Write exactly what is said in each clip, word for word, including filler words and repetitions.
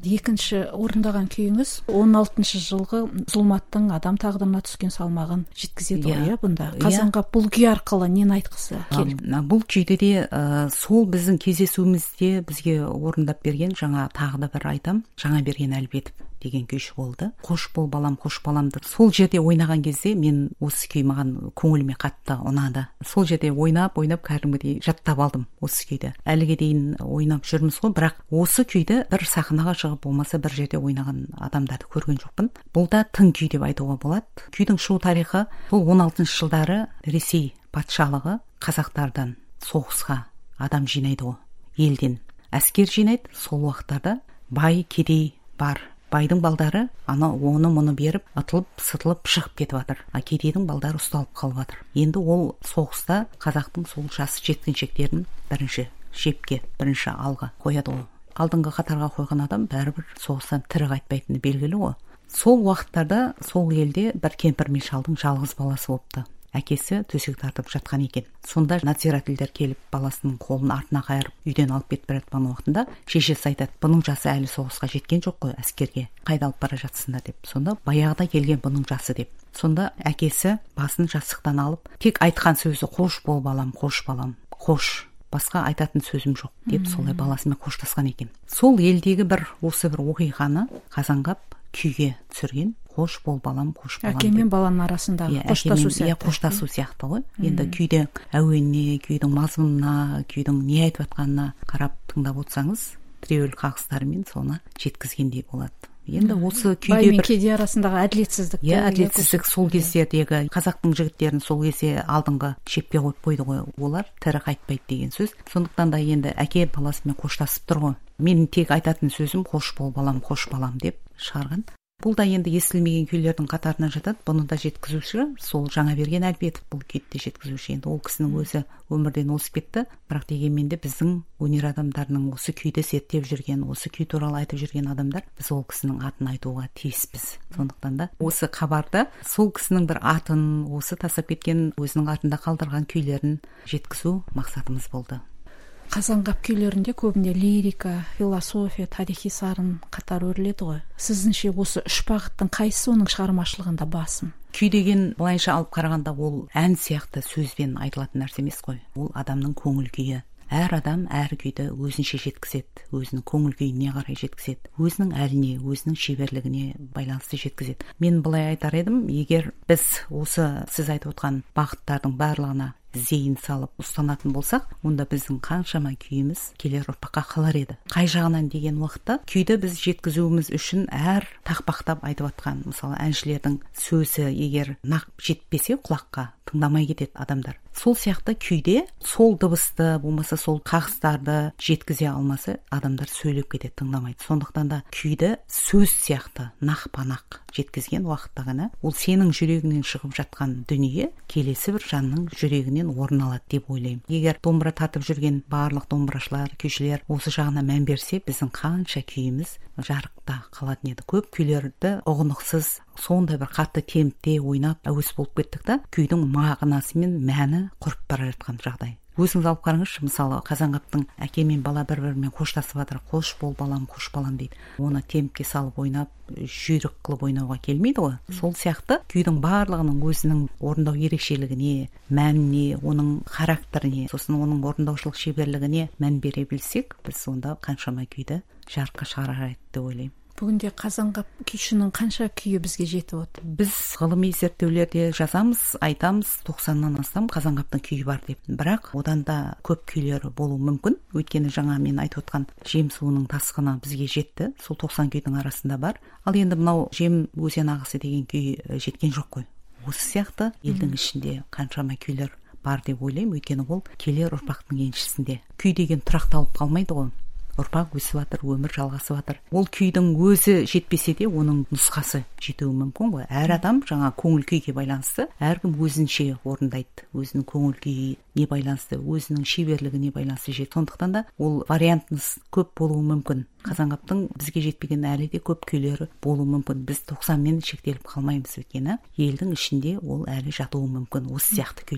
Екінші орындаған күйіңіз он алтыншы жылғы зұлматтың адам тағдырына түскен салмағын жеткізеді ғой, иә, бұнда. Қазанғап бұл күй арқылы нені айтқысы келіп? Бұл күйді де ә, сол біздің кездесуімізде бізге орындап берген, жаңа тағы да бір айтам, жаңа берген әлбетов деген күйші болды. Қош бол балам, қош баламды сол жерде ойнаған кезде мен осы күй маған көңіліме қатты ұнады. Сол жерде ойнап, ойнап кәдімгідей жаттап алдым осы күйді. Әліге дейін ойнап жүрміз ғой, бірақ осы күйді бір сахнаға шығып болмаса бір жерде ойнаған адамдарды көрген жоқпын. Бұл да тың күй деп айтуға болады. Күйдің шығу тарихы бұл он алтыншы жылдары Ресей патшалығы қазақтардан соғысқа адам жинайды ғой, елден әскер жинайды. Сол уақыттарда бай кедей бар. Байдың балдары ана оны мұны беріп, атылып, сытылып шығып кетіп жатыр. А кедейдің балдары ұсталып қалып жатыр. Енді ол соғыста қазақтың сол жас жеткіншектерін бірінші шепке, бірінші алға қояды ғой. Алдыңғы қатарға қойған адам бәрібір соғыстан тірі қайтпайтыны белгілі ғой. Сол уақыттарда сол елде бір кемпір мен шалдың жалғыз баласы болыпты. Әкесі төсек тартып жатқан екен. Сонда надзирательдер келіп баласының қолын артына қайырып үйден алып кетіп бара жатқан уақытында шешесі айтады: "Бұның жасы әлі соғысқа жеткен жоқ қой, әскерге. Қайда алып бара жатсыңдар?" деп. Сонда баяғыда келген бұның жасы деп. Сонда әкесі басын жастықтан алып, тек айтқан сөзі "Қош бол балам, қош балам, қош. Басқа айтатын сөзім жоқ" деп солай баласымен қоштасқан екен. Сол елдегі бір осы бір оқиғаны Қазанғап күйге түсірген. Қош бол балам, қош балам. Әке мен баланың арасындағы қоштасу сияқты. Қоштасу сияқты ғой. Енді күйде әуеніне, күйдің мазмұнына, күйдің не айтып жатқанына қарап тыңдап отырсаңыз, тіреуіл қағыстарымен соны жеткізгендей болады. Енді осы күйде бай мен кедей арасындағы әділетсіздік. Иә, әділетсіздік сол кездердегі қазақтың жігіттерін сол кезде алдыңғы шепке қойып қойды ғой. Олар тірі қайтпайды деген сөз. Сондықтан да енді әке баласымен қоштасып тұр ғой. Менің тек айтатын сөзім "Қош бол балам, қош балам" деп шығарған. Бұл да енді естілмеген күйлердің қатарына жатады. Бұны да жеткізуші сол жаңа берген әлбетов бұл күйді де жеткізуші. Енді ол кісінің өзі өмірден озып кетті, бірақ дегенмен де біздің өнер адамдарының осы күйді зерттеп жүрген, осы күй туралы айтып жүрген адамдар, біз ол кісінің атын айтуға тиіспіз. Сондықтан да осы хабарда сол кісінің бір атын, осы тастап кеткен өзінің артында қалдырған күйлерін жеткізу мақсатымыз болды. Қазанғап күйлерінде көбіне лирика, философия, тарихи сарын қатар өріледі ғой. Сізінше осы үш бағыттың қайсысы оның шығармашылығында басым? Күй деген былайша алып қарағанда ол ән сияқты сөзбен айтылатын нәрсе емес қой. Ол адамның көңіл күйі. Әр адам әр күйді өзінше жеткізеді, өзінің көңіл күйіне қарай жеткізеді, өзінің әліне, өзінің шеберлігіне байланысты жеткізеді. Мен былай айтар едім, егер біз осы сіз айтып отқан бағыттардың барлығына зейін салып ұстанатын болсақ, онда біздің қаншама күйіміз келер ұрпаққа қалар еді. Қай жағынан деген уақытта күйді біз жеткізуіміз үшін әр тақпақтап айтып жатқан, мысалы әншілердің сөзі егер нақ жетпесе құлаққа тыңдамай кетеді адамдар. Сол сияқты күйде сол дыбысты болмаса сол қағыстарды жеткізе алмаса адамдар сөйлеп кетеді, тыңдамайды. Сондықтан да күйді сөз сияқты нақ-панақ жеткізген уақытта ғана ол сенің жүрегіңнен шығып жатқан дүние келесі бір жанның жүрегінен орын алады деп ойлаймын. Егер домбыра тартып жүрген барлық домбырашылар, күйшілер осы жағына мән берсе, біздің қанша күйіміз жарықта қалатын еді. Көп күйлерді ұғынықсыз сондай бір қатты темпте ойнап әуес болып кеттік та, күйдің мағынасы мен мәні құрып бара жатқан жағдай. Өзіңіз алып қараңызшы, мысалы Қазанғаптың әке мен бала бір-бірімен қоштасып жатыр, "Қош бол балам, қош балам" дейді. Оны темпке салып ойнап, жүйрік қылып ойнауға келмейді ғой. Сол сияқты күйдің барлығының өзінің орындау ерекшелігіне, мәніне, оның характеріне, сосын оның орындаушылық шеберлігіне мән бере білсек, біз сонда қаншама күйді жарыққа шығарар еді деп ойлаймын. Бүгінде Қазанғап күйшінің қанша күйі бізге жетіп отыр? Біз ғылыми зерттеулерде жазамыз, айтамыз, тоқсаннан астам Қазанғаптың күйі бар деп. Бірақ одан да көп күйлері болуы мүмкін. Өйткені жаңа мен айтып отқан Жем суының тасқыны бізге жетті. Сол тоқсан күйдің арасында бар. Ал енді мынау Жем өзен ағысы деген күй жеткен жоқ қой. Осы сияқты елдің ішінде қаншама күйлер бар деп ойлаймын. Өйткені ол келер ұрпақтың еншісінде. Күй деген тұрақталып қалмайды ғой. Ұрпақ өсіп жатыр, өмір жалғасып жатыр. Ол күйдің өзі жетпесе де оның нұсқасы жетуі мүмкін ғой. Әр адам жаңа көңіл күйге байланысты, әркім өзінше орындайды. Өзінің көңіл күйіне байланысты, өзінің шеберлігіне байланысты жетеді. Сондықтан да ол вариантыңыз көп болуы мүмкін. Қазанғаптың бізге жетпеген әлі де көп күйлері болуы мүмкін. Біз тоқсанмен шектеліп қалмаймыз өйткені елдің ішінде ол әлі жатуы мүмкін. Осы сияқты күйлер.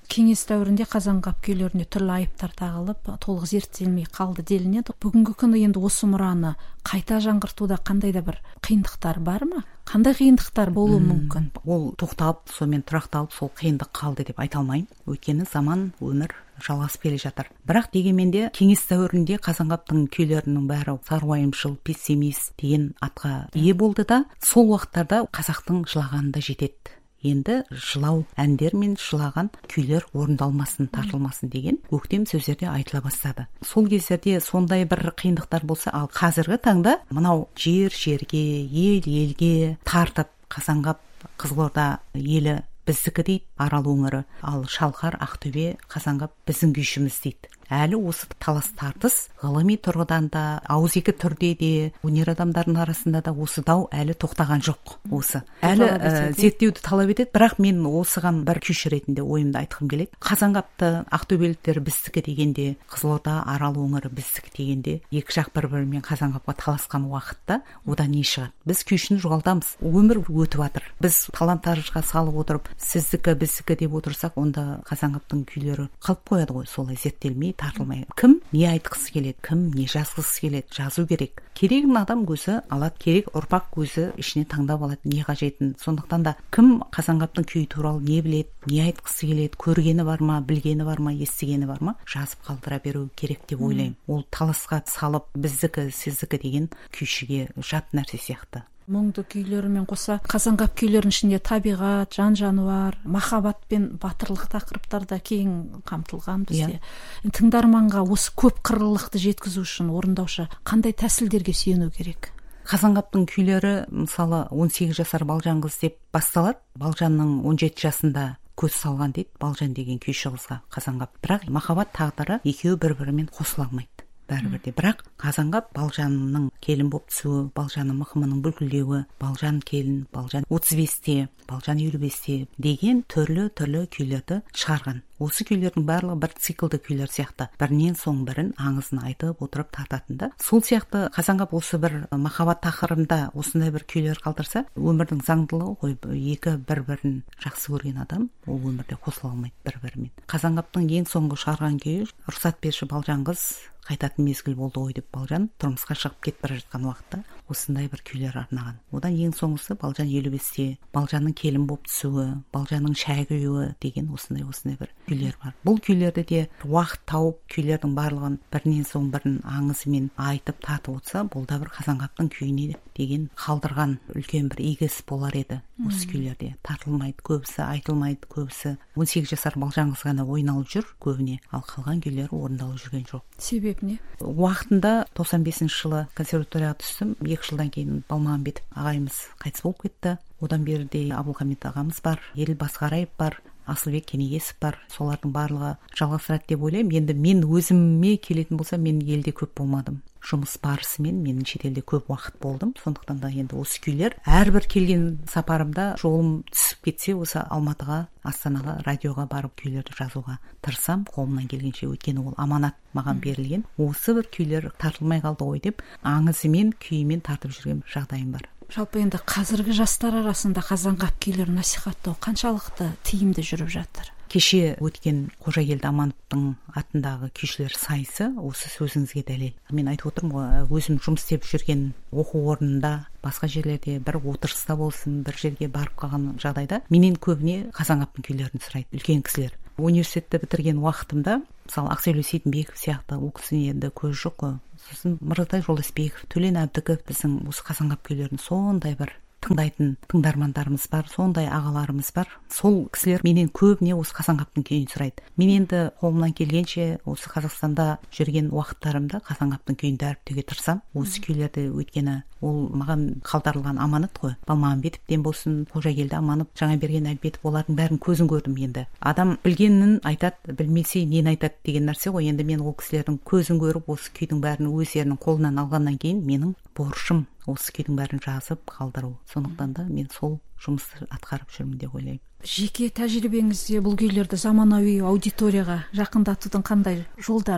Кеңес дәуірінде Қазанғап күйлеріне түрлі айыптар тағылып, толық зерттелмей қалды делінеді. Бүгінгі күні енді осы мұраны қайта жаңғыртуда қандай да бір қиындықтар бар ма? Қандай қиындықтар болуы мүмкін? Ол тоқталып, сонымен тұрақталып, сол қиындық қалды деп айта алмаймын. Өйткені заман, өмір жалғасып келе жатыр. Бірақ дегенмен де кеңес дәуірінде Қазанғаптың күйлерінің бәрі сарыуайымшыл, пессимист деген атқа ие болды да, сол уақыттарда қазақтың жылағаны да жетеді. Енді жылау әндер мен жылаған күйлер орындалмасын, тартылмасын деген өктем сөздерде айтыла бастады. Сол кездерде сондай бір қиындықтар болса, ал қазіргі таңда мынау жер жерге, ел елге тартып, Қазанғап, Қызылорда елі біздікі дейді, Арал өңірі, ал Шалқар, Ақтөбе, Қазанғап біздің күйшіміз дейді. Әлі осы талас тартыс ғылыми тұрғыдан да, ауызекі түрде де, өнер адамдарының арасында да осы дау әлі тоқтаған жоқ. Осы әлі ә, зерттеуді талап етеді, бірақ мен осыған бір күйші ретінде ойымды айтқым келеді. Қазанғапты ақтөбеліктер біздікі дегенде, Қызылорда, Арал өңірі біздікі дегенде, екі жақ бір-бірімен Қазанғапқа таласқан уақытта одан не шығады? Біз күйшіні жоғалтамыз. Өмір өтіп жатыр. Біз талан-таражға салып отырып, сіздікі, біздікі деп отырсақ, онда Қазанғаптың күйлері қалып қояды ғой, солай зерттелмей, тартылмай. Кім не айтқысы келеді, кім не жазғысы келеді, жазу керек. Керегін адам өзі алады, керек ұрпақ өзі ішіне таңдап алады, не қажетін. Сондықтан да кім Қазанғаптың күйі туралы не біледі, не айтқысы келеді, көргені бар ма, білгені бар ма, естігені бар ма, жазып қалдыра беру керек деп ойлаймын. Ол таласқа салып, біздікі, сіздікі деген күйшіге жат нәрсе сияқты. Мұңды күйлерімен қоса Қазанғап күйлерінің ішінде табиғат, жан жануар, махаббат пен батырлық тақырыптар да кең қамтылған бізде. Yeah. Тыңдарманға осы көп қырлылықты жеткізу үшін орындаушы қандай тәсілдерге сүйену керек? Қазанғаптың күйлері мысалы он сегіз жасар Балжан қыз деп басталады. Балжанның он жеті жасында көз салған дейді, Балжан деген күйші қызға Қазанғап. Бірақ махаббат тағдыры екеуі бір-бірімен қосыла алмайды. Бәрібірде. Бірақ Қазанғап Балжанның келін боп түсуі, Балжанның мықымының бүлкілдеуі, Балжан келін, Балжан отыз бесте, Балжан елу бесте деген түрлі-түрлі күйлерді шығарған. Осы күйлердің барлығы бір циклды күйлер сияқты. Бірінен соң бірін аңызын айтып отырып тартатында. Сол сияқты Қазанғап осы бір махаббат тақырыбында осындай бір күйлер қалдырса, өмірдің заңдылығы ғой, екі бір-бірін жақсы көрген адам ол өмірде қосыла алмайды бір-бірімен. Қазанғаптың ең соңғы шығарған күйі рұқсат берші Балжан қыз қайтатын мезгіл болды ғой деп Балжан тұрмысқа шығып кетіп бара жатқан уақытта осындай бір күйлер арнаған. Одан ең соңғысы Балжан елу бесте, Балжанның келін боп түсуі, Балжанның шай құюы деген осындай осындай бір күйлер бар. Бұл күйлерді де уақыт тауып күйлердің барлығын бірінен соң бірін аңызымен айтып татып отырса, бұл да бір Қазанғаптың күйіне деген қалдырған үлкен бір игі іс болар еді. Осы күйлерде тартылмайды, көбісі айтылмайды, көбісі он сегіз жасар Балжан қыз ғана ойналып жүр көбіне, ал қалған күйлері орындалып жүрген жоқ. Себеп не? Уақытында тоқсан бесінші жылы консерваторияға түстім. Екі жылдан кейін Балмағамбетов ағайымыз қайтыс болып кетті. Одан берде Абылхамит ағамыз бар, Еділ Басқараев бар, Асылбек Кенегесов бар. Солардың барлығы жалғастырады деп ойлаймын. Енді мен өзіме келетін болса, мен елде көп болмадым. Жұмыс барысымен менің шетелде көп уақыт болдым. Сондықтан да енді осы күйлер әрбір келген сапарымда жолым түсіп кетсе, осы Алматыға, Астанаға, радиоға барып күйлерді жазуға тырысам, қолымнан келгенше, өйткені ол аманат маған берілген. Осы бір күйлер тартылмай қалды ғой деп аңызымен, күйімен тартып жүрген жағдайым бар. Жалпы енді қазіргі жастар арасында Қазанғап күйлерін насихаттау қаншалықты тиімді жүріп жатыр? Кеше өткен Қожагелді Амановтың атындағы күйшілер сайысы осы сөзіңізге дәлел. Мен айтып отырмын ғой, өзім жұмыс істеп жүрген оқу орнында, басқа жерлерде бір отырыста болсын, бір жерге барып қалған жағдайда менен көбіне Қазанғаптың күйлерін сұрайды үлкен кісілер. Университетті бітірген уақытымда, мысалы Ақселеу Сейтімбеков сияқты ол кісінің енді көз жоқ қой. Сосын Мырзатай Жолдасбеков, Төлен Әбдіков біздің осы Қазанғап күйлерін сондай бір тыңдайтын тыңдармандарымыз бар, сондай ағаларымыз бар. Сол кісілер менен көбіне осы Қазанғаптың күйін сұрайды. Мен енді қолымнан келгенше осы Қазақстанда жүрген уақыттарымда Қазанғаптың күйін дәріптеуге тырысам. Осы күйлерді өйткені ол маған қалдырылған аманат қой. Балмағамбетовтен болсын, Қожагелді Аманов, Жаңаберген Әлбетов, олардың бәрін көзін көрдім енді. Адам білгенін айтады, білмесе нені айтады деген нәрсе ғой. Енді мен ол кісілердің көзін көріп, осы күйдің бәрін өздерінің қолынан алғаннан кейін менің борышым осы күйдің бәрін жазып қалдыру. Сондықтан да мен сол жұмысты атқарып жүрмін деп ойлаймын. Жеке тәжірибеңізде бұл күйлерді заманауи аудиторияға жақындатудың қандай жолдары бар?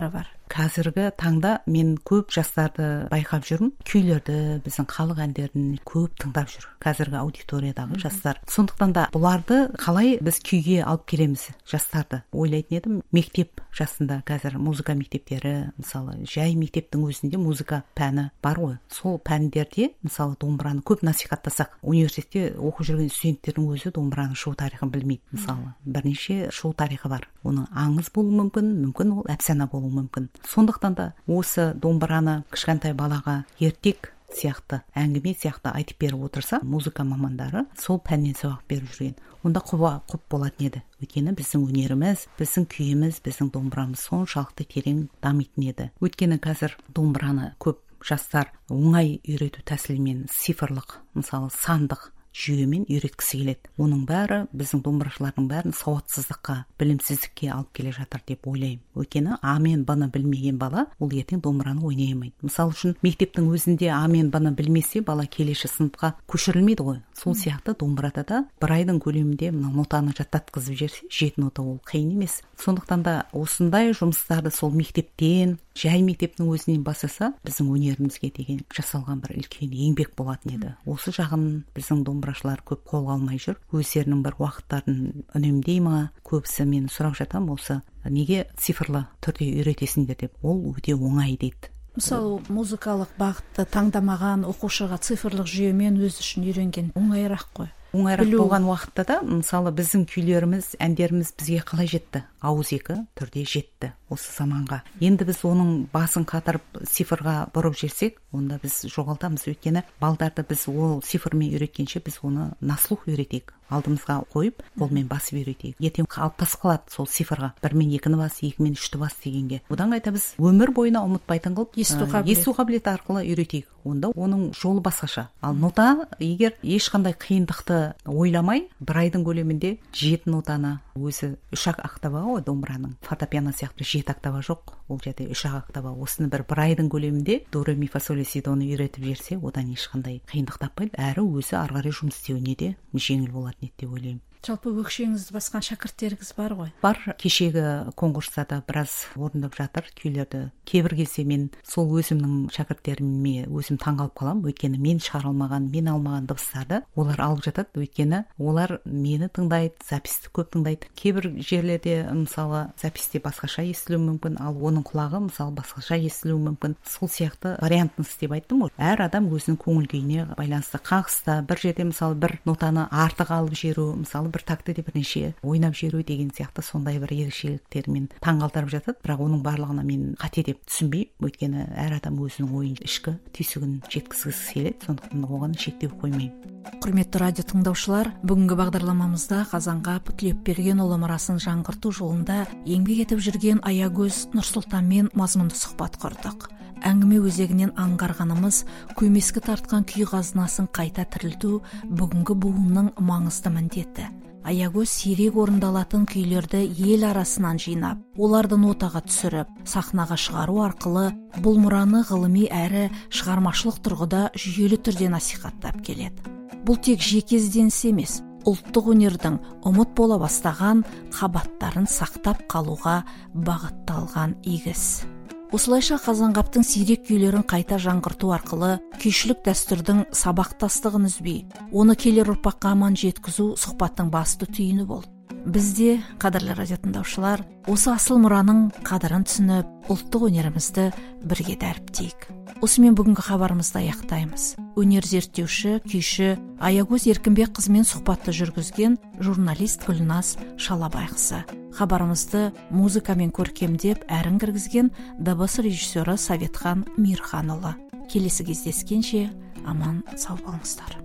Қазіргі таңда мен көп жастарды байқап жүрмін. Күйлерді, біздің халық әндерін көп тыңдап жүр қазіргі аудиториядағы жастар. Сондықтан да бұларды қалай біз күйге алып келеміз жастарды? Ойлайтын едім, мектеп жасында қазір музыка мектептері, мысалы, жай мектептің өзінде музыка пәні бар ғой. Сол пәндерде, мысалы, домбыраны көп насихаттасақ, университетте оқып жүрген студенттердің өзі домбыраны шу тарихын білмейді. Мысалы, бірнеше шу тарихы бар. Оның аңыз болуы мүмкін, мүмкін ол әпсана болуы мүмкін. Сондықтан да осы домбыраны кішкентай балаға ертек сияқты, әңгіме сияқты айтып беріп отырса, музыка мамандары сол пәннен сабақ беріп жүрген. Онда құба құп болатын еді. Өйткені біздің өнеріміз, біздің күйіміз, біздің домбырамыз соншалықты терең дамитын еді. Өйткені қазір домбыраны көп жастар оңай үйрету тәсілімен, цифрлық, мысалы, сандық жүйемен үйреткісі келеді. Оның бәрі біздің домбырашылардың бәрін сауатсыздыққа, білімсіздікке алып келе жатыр деп ойлаймын. Өйткені а мен б-ны білмеген бала ол ертең домбыраны ойнай алмайды. Мысалы үшін мектептің өзінде а мен б-ны білмесе, бала келесі сыныпқа көшірілмейді ғой. Сол сияқты домбырада да бір айдың көлемінде мына нотаны жаттатқызып жіберсе, жеті нота ол қиын емес. Сондықтан да осындай жұмыстарды сол мектептен, жай мектептің өзінен бастаса, біздің өнерімізге деген жасалған бір үлкен еңбек болатын еді. Осы жағын біздің домбырашылар көп қолға алмай жүр. Өздерінің бір уақыттарын үнемдей ма? Көбісі мен сұрап жатам, осы неге цифрлы түрде үйретесіңдер деп. Ол өте оңай дейді. Мысалы, музыкалық бағытты таңдамаған оқушыға цифрлық жүйемен өз үшін үйренген оңайырақ қой. Оңайырақ болған уақытта да, мысалы, біздің күйлеріміз, әндеріміз бізге қалай жетті? Ауызекі түрде жетті осы заманға. Енді біз оның басын қатырып цифрға бұрып жерсек, онда біз жоғалтамыз. Өйткені балдарды біз ол цифрмен үйреткенше біз оны наслух үйретейік. Алдымызға қойып, қолмен басып үйретейік. Ертең қалыптасып қалады сол цифрға. бір мен екіні бас, екі мен үшті бас дегенге. Одан қайта біз өмір бойына ұмытпайтын қылып, есту қабілеті арқылы үйретейік. Онда оның жолы басқаша. Ал нота, егер ешқандай қиындықты ойламай, бір айдың көлемінде жеті нотаны, өзі үш ақ октава ғой домбыраның. Фортепиано сияқты жеті октава жоқ. Ол жерде үш ақ октава. Осыны бір бір айдың көлемінде до ре ми фа соль ля си доны үйретіп жерсе, одан ешқандай қиындық таппайды. Әрі өзі ары қарай жұмыс істеуіне де жеңіл болатын еді деп ойлаймын. Жалпы өкшеңізді басқан шәкірттеріңіз бар ғой? Бар. Кешегі конкурста да біраз орындап жатыр күйлерді. Кейбір кезде мен сол өзімнің шәкірттеріме өзім таңғалып қаламын. Өйткені мен шығарылмаған, мен алмаған дыбыстарды олар алып жатады. Өйткені олар мені тыңдайды, записті көп тыңдайды. Кейбір жерлерде, мысалы, записте басқаша естілуі мүмкін, ал оның құлағы, мысалы, басқаша естілуі мүмкін. Сол сияқты вариантын істеп айттым ғой. Әр адам өзінің көңіл күйіне байланысты. Қағыста бір жерде, мысалы, бір нотаны артық алып жеру, мысалы, бір такты де бірнеше ойнап жүру деген сияқты сондай бір ерекшеліктермен таңғалдырып жатады. Бірақ оның барлығына мен қате деп түсінбеймін. Өйткені әр адам өзінің ойын, ішкі түйсігін жеткізгісі келеді. Сондықтан оған шектеу қоймаймын. Құрметті радио тыңдаушылар, бүгінгі бағдарламамызда Қазанғап Тілеупбергенұлы мұрасын жаңғырту жолында еңбек етіп жүрген Аягөз Нұрсұлтанмен мазмұнды сұхбат құрдық. Әңгіме өзегінен аңғарғанымыз, көмескі тартқан күй қазынасын қайта тірілту бүгінгі буынның маңызды міндеті. Аягөз сирек орындалатын күйлерді ел арасынан жинап, оларды нотаға түсіріп, сахнаға шығару арқылы бұл мұраны ғылыми әрі шығармашылық тұрғыда жүйелі түрде насихаттап келеді. Бұл тек жеке ізденіс емес, ұлттық өнердің ұмыт бола бастаған қабаттарын сақтап қалуға бағытталған игі іс. Осылайша Қазанғаптың сирек күйлерін қайта жаңғырту арқылы күйшілік дәстүрдің сабақтастығын үзбей, оны келер ұрпаққа аман жеткізу сұхбаттың басты түйіні болды. Бізде, қадірлі радио тыңдаушылар, осы асыл мұраның қадірін түсініп, ұлттық өнерімізді бірге дәріптейік. Осымен бүгінгі хабарымызды аяқтаймыз. Өнер зерттеуші, күйші Аягөз Еркінбек қызымен сұхбатты жүргізген журналист Гүлназ Шалабайқызы. Хабарымызды музыкамен көркемдеп әрін кіргізген дыбыс режиссері Советхан Мирханұлы. Келесі кездескенше аман сау болыңыздар.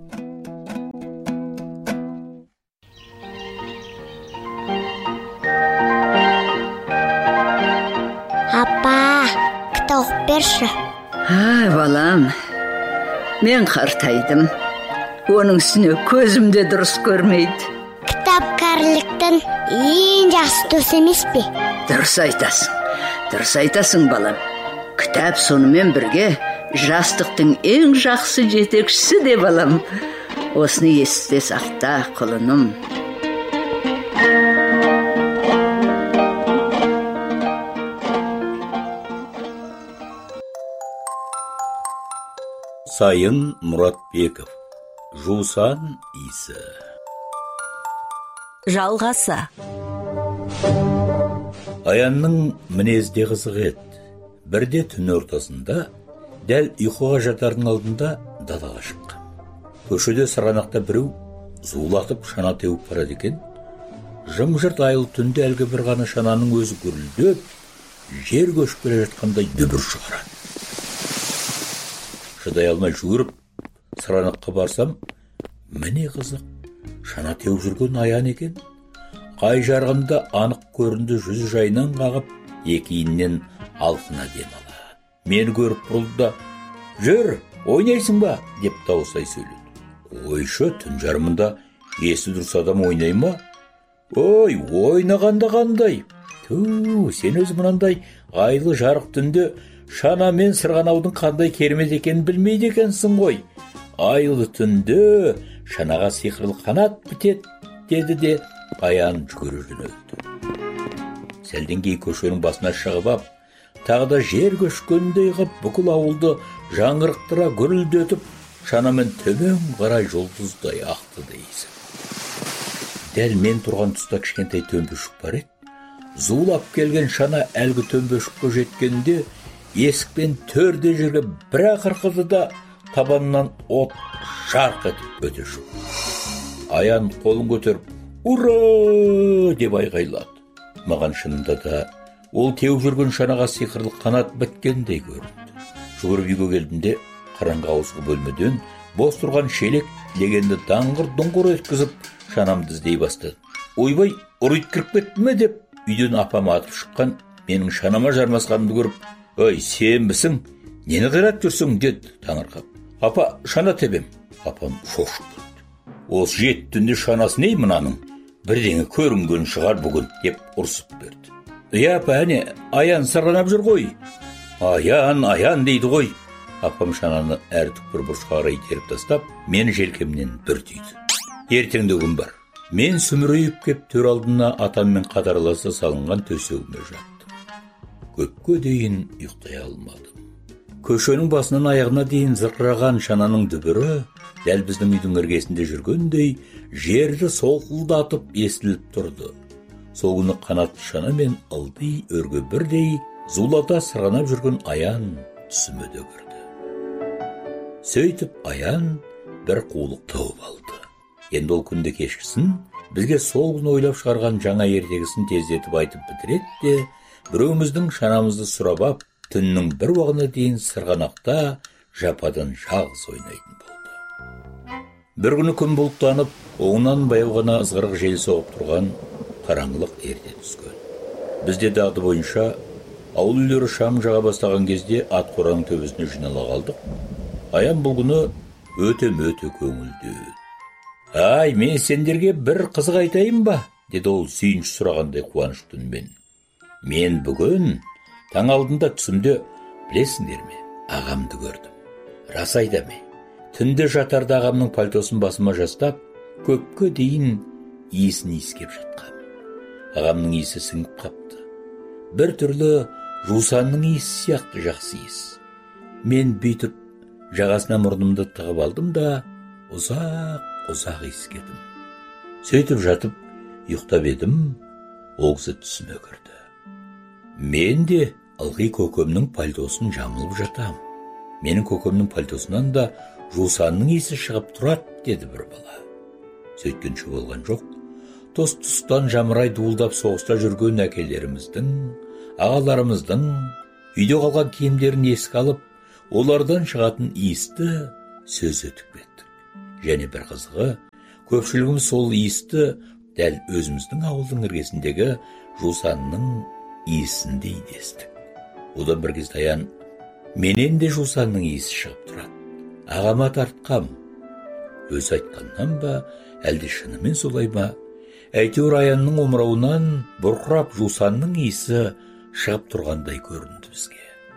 Апа, кітап берші. А, балам, мен қартайдым. Оның үстіне көзімде дұрыс көрмейді. Кітап кәріліктің ең жақсы досы емес пе? Дұрыс айтасың, дұрыс айтасың балам. Кітап сонымен бірге жастықтың ең жақсы жетекшісі де балам. Осыны есте сақта, құлыным. Сайын Мұратбеков. Жусан иісі. Жалғасы. Аянның мінезде қызық еді. Бірде түн ортасында, дәл ұйқыға жатардың алдында далаға шыққан. Көшеде сырғанақта біреу зулатып шана теуіп барады екен. Жым-жырт айлы түнде әлгі бір ғана шананың өзі гүрілдеп, жер көшіп келе жатқандай дүбір шығарады. Шыдай алмай жүгіріп сырғанаққа барсам, міне қызық, шана теуіп жүрген Аян екен. Қай жарғында анық көрінді, жүзі жайынан қағып, екиіннен алқына дем алады. Мені көріп бұрылды да, жүр, ойнайсың ба? Деп дауыстай сөйледі. Ойшы, түн жарымында есі дұрыс адам ойнай ма? Ой, ойнағанда қандай? Ту, сен өзі мынандай айлы жарық түнде шана мен сырғанаудың қандай керемет екенін білмейді екенсің ғой. Айлы түнде шанаға сиқырлы қанат бітеді, деді де Аян жүгіре жөнелді. Сәлден кейін көшенің басына шығып ап, тағы да жер көшкендей қып, бүкіл ауылды жаңғырықтыра гүрілдетіп, шанамен төмен қарай жұлдыздай ақты дейсің. Дәл мен тұрған тұста кішкентай төмпешік бар еді. Зулап келген шана әлгі төмпешікке жеткенде есікпен төрде жүрген бір ақырқыды да табанынан от жарқ етіп өте шықты. Аян қолын көтеріп, «Ура!» деп айғайлады. Маған шынында да ол теуіп жүрген шанаға сиқырлы қанат біткендей көрінді. Жүгіріп үйге келдімде қараңғы ауызғы бөлмеден бос тұрған шелек легенді даңғыр-дұңғыр еткізіп шанамды іздей бастады. Ойбай, ұрит кіріп кетті ме деп үйден апам атып шыққан, менің шанама жармасқанымды көріп, «Ой, сен бісің, нені қирап жүрсің?» деді таңырқап. «Апа, шана тебем». Апам шошып кетті. «Осы жеті түнде шанасы не мынаның? Бірдеңе көрінген шығар бүгін», деп ұрсып берді. «Иә, апа, әне, Аян сырғанап жүр ғой». «Аян, Аян дейді ғой». Апам шананы әр түкпір бұрышқа қарай итеріп тастап, мені желкемнен бір түйді. Ертеңде күн бар. Мен сүмірейіп кеп төр алдына атаммен қатарласа салынған төсегіме жаттым. Көпке дейін ұйықтай алмадым. Көшенің басынан аяғына дейін зырқыраған шананың дүбірі дәл біздің үйдің іргесінде жүргендей жерді солқылдатып естіліп тұрды. Сол күні қанатты шана мен ылди өрге бірдей зулата сырғанап жүрген Аян түсіме де кірді. Сөйтіп Аян бір қулық тауып алды. Енді ол күнде кешкісін бізге сол күн ойлап шығарған жаңа ертегісін тездетіп айтып бітіреді де, біреуміздің шанамызды сұрап ап, түннің бір уағына дейін сырғанақта жападан жалғыз ойнайтын болды. Бір күні күн бұлттанып, оңынан баяу ғана ызғырық жел соғып тұрған қараңғылық ерте түскен. Бізде дағды бойынша ауыл үйлері шам жаға бастаған кезде ат қораның төбесіне жинала қалдық. Аян бұл күні өте-мөте көңілді. «Ай, мен сендерге бір қызық айтайын ба?» деді ол сүйінші сұрағандай қуанышты үнмен. «Мен бүгін таң алдында түсімде, білесіңдер ме, ағамды көрдім. Рас айтам, түнде жатарда ағамның пальтосын басыма жастап, көпке дейін иісін иіскеп жатқам. Ағамның иісі сіңіп қапты. Бір түрлі жусанның иісі сияқты жақсы иіс. Мен бүйтіп жағасына мұрнымды тығып алдым да, ұзақ ұзақ иіскедім. Сөйтіп жатып ұйықтап едім, ол кісі түсіме кірді. Мен де ылғи көкемнің пальтосын жамылып жатам. Менің көкемнің пальтосынан да жусанның иісі шығып тұрады, деді бір бала. Сөйткенше болған жоқ. Тұс-тұстан жамырай дуылдап соғыста жүрген әкелеріміздің, ағаларымыздың үйде қалған киімдерін еске алып, олардан шығатын иісті сөз өтіп кеттік. Және бір қызығы, көпшілігіміз сол иісті дәл өзіміздің ауылдың іргесіндегі жусанның иісіндей естік. Одан бір кезде Аян, менен де жусанның иісі шығып тұрады. Ағама тартқам. Өзі айтқаннан ба, әлде шынымен солай ма? Әйтеуір Аянның омырауынан бұрқырап жусанның иісі шығып тұрғандай көрінді бізге.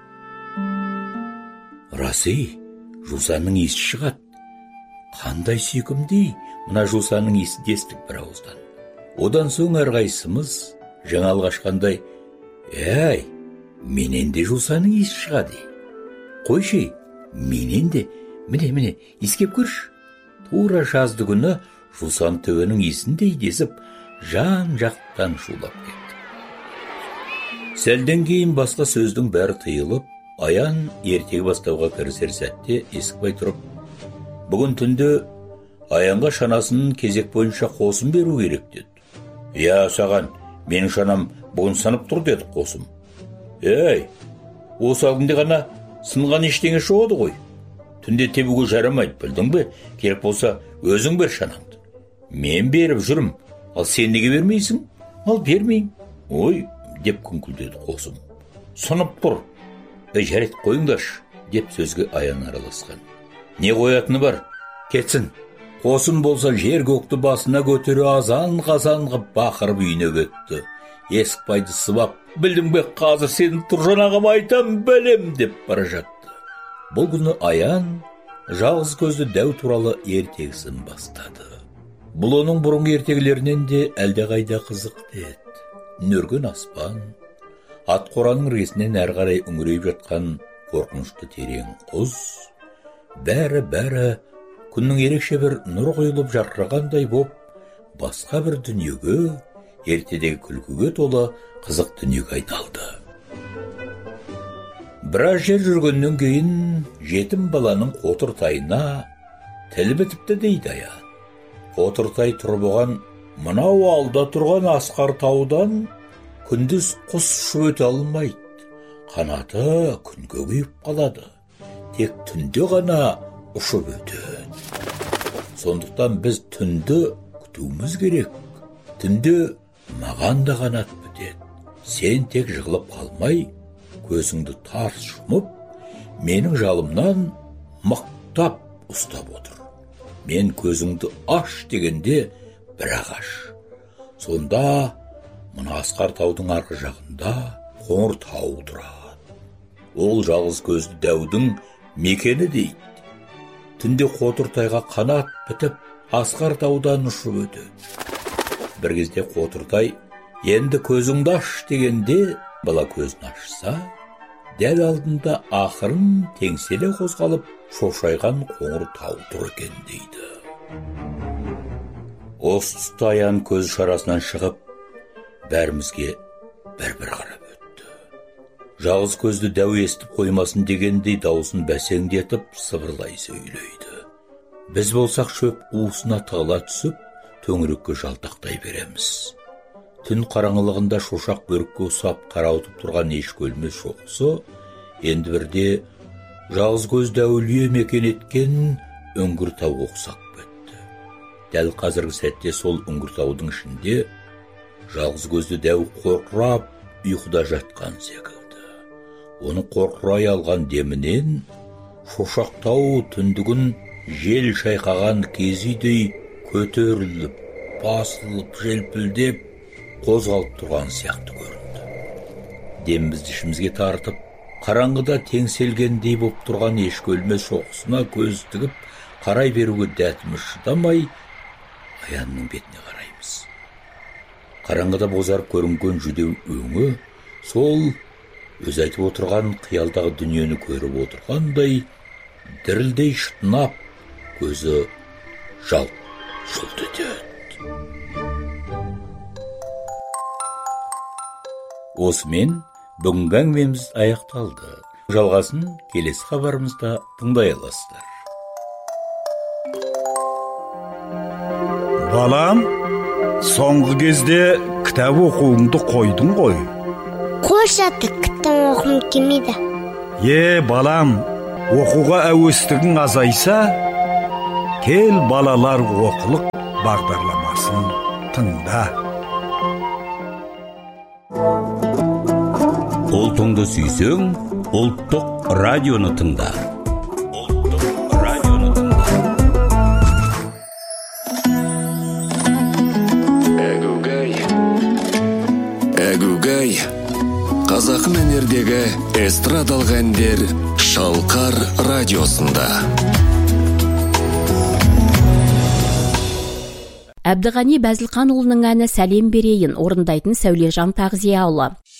Расы, жусанның иісі шығады. Қандай сүйкімдей, мына жусанның иісі дестік бір ауыздан. Одан соң әрқайсымыз жаңалық ашқандай, «Әй, менен де жусанның иісі шығады. Қойшы, менен де, Міне, міне, иіскеп көрші. Тура жазды күні жусан төбенің иісіндей десіп, жан жақтан шулап кетті. Сәлден кейін басқа сөздің бәрі тыйылып, Аян ертегі бастауға кірісер сәтте Есікбай тұрып, бүгін түнде Аянға шанасын кезек бойынша қосын беру керек деді. Я, саған, менің шанам бүгін сынып тұр деді қосым. Ей, осы алдында ғана сынған ештеңе шығады ғой. Түнде тебуге жарамайды, білдің бе? Керек болса, өзің бер шанаңды. Мен беріп жүрім, ал сен неге бермейсің? Ал бермеймін. Ой, деп күңкілдеді қосым. Сынып тұр. Ей, жарет қойыңдаршы, деп сөзге Аян араласқан. Не қоятыны бар? Кетсін. Қосын болса жер көкті басына көтере азан-қазан қып бақырып үйіне кетті. Есікбайды сыбап, білдің бе, қазір сені Тұржан ағама айтам, білем, деп бара жатты. Бұл күні Аян жалғыз көзді дәу туралы ертегісін бастады. Бұл оның бұрынғы ертегілерінен де әлдеқайда қызық деді. Нөрген аспан, ат қораның іргесінен әрі қарай үңірейіп жатқан қорқынышты терең құз, бәрі-бәрі күннің ерекше бір нұр құйылып жарқырағандай боп, басқа бір дүниеге, ертедегі күлкіге толы қызық дүниеге айналды. Біраз жер жүргеннен кейін жетім баланың қотыртайына тіл бітіпті дейді Аян. Қотыртай тұрып оған, мынау алда тұрған асқар таудан күндіз құс ұшып өте алмайды. Қанаты күнге күйіп қалады. Тек түнде ғана ұшып өтеді. Сондықтан біз түнді күтуіміз керек. Түнде маған да қанат бітеді. Сен тек жығылып қалмай, көзіңді тарс жұмып, менің жалымнан мықтап ұстап отыр. Мен көзіңді аш дегенде бірақ аш. Сонда мына асқар таудың арғы жағында қоңыр тау тұрады. Ол жалғыз көзді дәудің мекені дейді. Түнде қотыртайға қанат бітіп, асқар таудан ұшып өтеді. Бір кезде қотыртай, енді көзіңді аш дегенде, бала көзін ашса, дәл алдында ақырын теңселе қозғалып, шошайған қоңыр тау тұр екен дейді. Осы тұста Аян көз шарасынан шығып, бәрімізге бір-бір қарап өтті. Жалғыз көзді дәу естіп қоймасын дегендей даусын бәсеңдетіп, сыбырлай сөйлейді. Біз болсақ шөп уысына тығыла түсіп, төңірекке жалтақтай береміз. Түн қараңғылығында шошақ бөрікке ұсап қарауытып тұрған ешкі өлмес шоқысы, енді бірде жалғыз көзді әулие мекен еткен үңгір тауға ұқсап кетті. Дәл қазіргі сәтте сол үңгір таудың ішінде жалғыз көзді дәу қорқырап ұйқыда жатқан секілді. Оны қорқырай алған демінен шошақ тау түндігін жел шайқаған кезидей көтеріліп, басылып, желпілдеп, қозғалып тұрған сияқты көрінді. Демімізді ішімізге тартып, қараңғыда теңселгендей боп тұрған ешкі өлмес шоқысына көз тігіп, қарай беруге дәтіміз шыдамай, Аянның бетіне қараймыз. Қараңғыда бозарып көрінген жүдеу өңі, сол өз айтып отырған қиялдағы дүниені көріп отырғандай, дірілдей шытынап, көзі жалт жұлт етеді. Осымен бүгінгі әңгімеміз аяқталды. Жалғасын келесі хабарымызда тыңдай аласыздар. Балам, соңғы кезде кітап оқуыңды қойдың ғой. Қош ата, кітап оқуым келмейді. Е, балам, оқуға әуестігің азайса, кел балалар оқулық бағдарламасын тыңда. Ұлтыңды сүйсең, ұлттық радионы тыңда. Ұлттық радионы тыңда. Әгугай, әгугай, Қазақы өнердегі эстрадалық әндер Шалқар радиосында. Әбдіғани Бәзілханұлының әні «Сәлем берейін» орындайтын Сәулежан Тағзияұлы.